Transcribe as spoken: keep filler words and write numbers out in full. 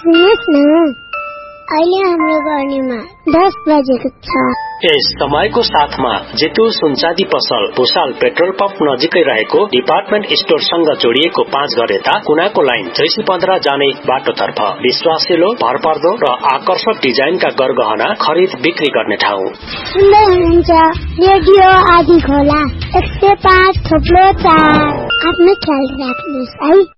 सुन्नुहोस् न, अहिले हाम्रो गर्नेमा दस बजेको छ। यस समयको साथमा जेतु सुनचाँदी पसल भुसाल पेट्रोल पम्प नजिकै रहेको डिपार्टमेन्ट स्टोरसँग जोडिएको पाँच घर यता कुनाको लाइन चैसी पन्ध्र जाने बाटोतर्फ विश्वासिलो, भरपर्दो र आकर्षक डिजाइनका गरगहना खरिद बिक्री गर्ने ठाउँ। सुन्दै हुनुहुन्छ रेडियो आदि खोला एक सय पाँच थोप्लो चार। आफ्नो ख्याल राख्नुहोस् है।